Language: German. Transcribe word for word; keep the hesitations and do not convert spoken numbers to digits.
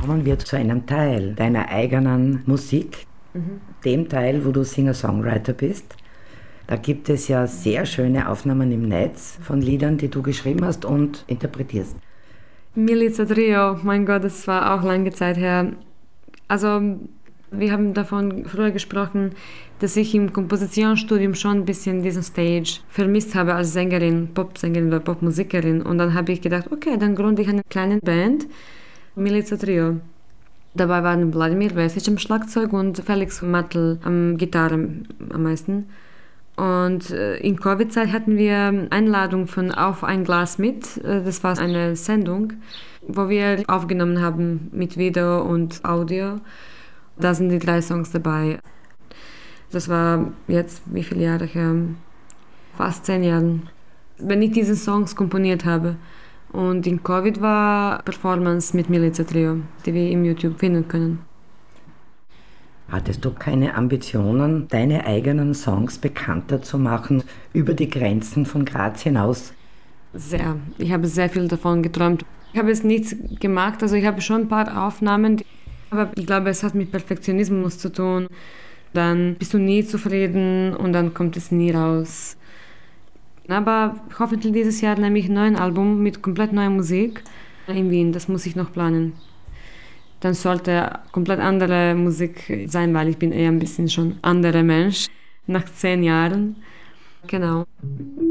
Kommen wir zu einem Teil deiner eigenen Musik, mhm. dem Teil, wo du Singer-Songwriter bist. Da gibt es ja sehr schöne Aufnahmen im Netz von Liedern, die du geschrieben hast und interpretierst. Milica Trio, mein Gott, das war auch lange Zeit her. Also wir haben davon früher gesprochen, dass ich im Kompositionsstudium schon ein bisschen diesen Stage vermisst habe als Sängerin, Popsängerin oder Popmusikerin. Und dann habe ich gedacht, okay, dann gründe ich eine kleine Band, Milica Trio. Dabei waren Wladimir Vesic am Schlagzeug und Felix Matl am Gitarre am meisten. Und in Covid-Zeit hatten wir Einladung von Auf ein Glas mit. Das war eine Sendung, wo wir aufgenommen haben mit Video und Audio. Da sind die drei Songs dabei. Das war jetzt, wie viele Jahre her? Fast zehn Jahre. Wenn ich diese Songs komponiert habe. Und in Covid war Performance mit Milica Trio, die wir im YouTube finden können. Hattest du keine Ambitionen, deine eigenen Songs bekannter zu machen, über die Grenzen von Graz hinaus? Sehr. Ich habe sehr viel davon geträumt. Ich habe es nicht gemacht, also ich habe schon ein paar Aufnahmen, aber ich glaube, es hat mit Perfektionismus zu tun. Dann bist du nie zufrieden und dann kommt es nie raus. Aber hoffentlich dieses Jahr nehme ich ein neues Album mit komplett neuer Musik in Wien, das muss ich noch planen. Dann sollte komplett andere Musik sein, weil ich bin eher ein bisschen schon anderer Mensch nach zehn Jahren. Genau.